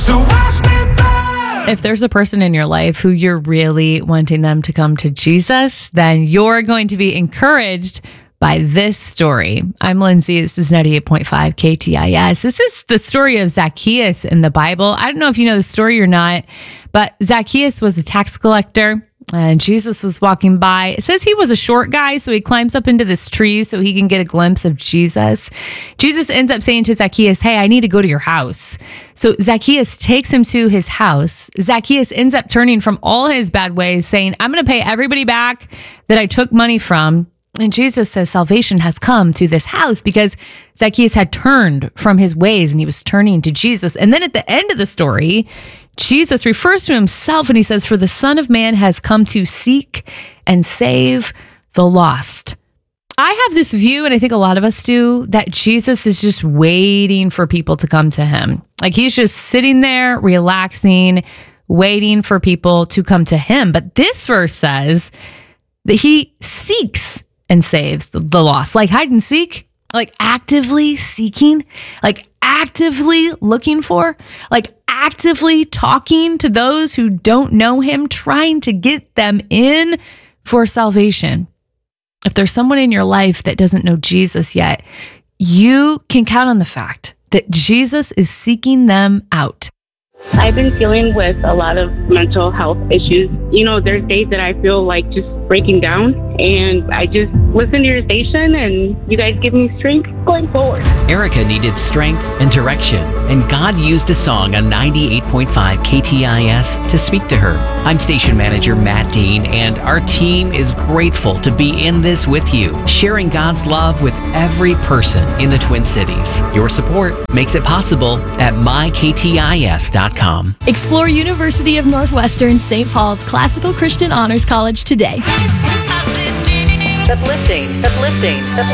So watch me burn. If there's a person in your life who you're really wanting them to come to Jesus, then you're going to be encouraged by this story. I'm Lindsay. This is 98.5 KTIS. This is the story of Zacchaeus in the Bible. I don't know if you know the story or not, but Zacchaeus was a tax collector. And Jesus was walking by. It says he was a short guy, so he climbs up into this tree so he can get a glimpse of Jesus. Jesus ends up saying to Zacchaeus, "Hey, I need to go to your house." So Zacchaeus takes him to his house. Zacchaeus ends up turning from all his bad ways, saying, "I'm going to pay everybody back that I took money from." And Jesus says salvation has come to this house because Zacchaeus had turned from his ways and he was turning to Jesus. And then at the end of the story, Jesus refers to himself and he says, "For the Son of Man has come to seek and save the lost." I have this view, and I think a lot of us do, that Jesus is just waiting for people to come to him. Like he's just sitting there, relaxing, waiting for people to come to him. But this verse says that he seeks and saves the lost, like hide and seek, like actively seeking, like actively looking for, like actively talking to those who don't know him, trying to get them in for salvation. If there's someone in your life that doesn't know Jesus yet, you can count on the fact that Jesus is seeking them out. I've been dealing with a lot of mental health issues. You know, there's days that I feel like just breaking down, and I just listen to your station and you guys give me strength going forward. Erica needed strength and direction, and God used a song on 98.5 KTIS to speak to her. I'm station manager Matt Dean, and our team is grateful to be in this with you, sharing God's love with every person in the Twin Cities. Your support makes it possible at myktis.com. Explore University of Northwestern St. Paul's Classical Christian Honors College today. Uplifting.